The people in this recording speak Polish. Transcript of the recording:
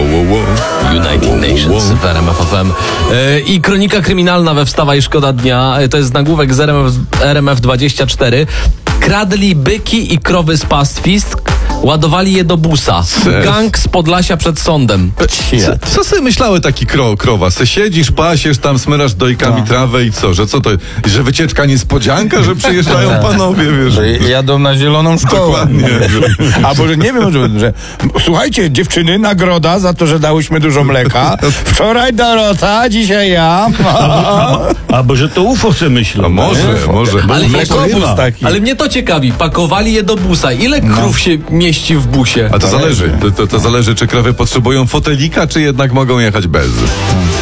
United Nations w RMF FM. I kronika kryminalna we Wstawaj Szkoda Dnia. To jest nagłówek z RMF24. Kradli byki i krowy z pastwisk, ładowali je do busa. Gang z Podlasia przed sądem. Co sobie myślały taki krowa? Se siedzisz, pasiesz tam, smyrasz dojkami trawę i co? Że co to? Że wycieczka niespodzianka, że przyjeżdżają panowie, wiesz? Że jadą na zieloną szkołę. Dokładnie. Albo, że nie wiem, że słuchajcie, dziewczyny, nagroda za to, że dałyśmy dużo mleka. Wczoraj Dorota, dzisiaj ja. Albo że to UFO sobie myślą. No może. Ale, Mlekobus taki. ale mnie to ciekawi. Pakowali je do busa. Ile krów się mieści w busie? A to zależy. To zależy, czy krowy potrzebują fotelika, czy jednak mogą jechać bez.